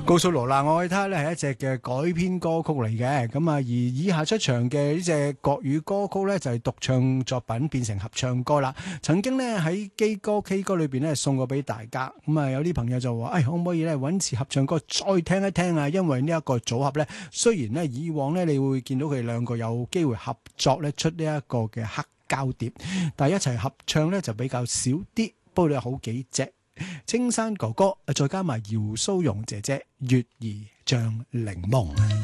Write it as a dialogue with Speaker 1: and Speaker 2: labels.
Speaker 1: 告訴羅納愛他咧係一隻嘅改編歌曲嚟嘅，咁啊而以下出場嘅呢隻國語歌曲咧就係獨唱作品變成合唱歌啦。曾經咧喺基歌 K 歌裏邊咧送過俾大家，咁啊有啲朋友就話，可唔可以咧揾次合唱歌再聽一聽啊？因為呢一個組合咧，雖然咧以往咧你會見到佢哋兩個有機會合作咧出呢一個嘅黑膠碟，但係一齊合唱咧就比較少啲，不過有好幾隻。青山哥哥，再加埋姚蘇蓉姐姐，月兒像檸檬。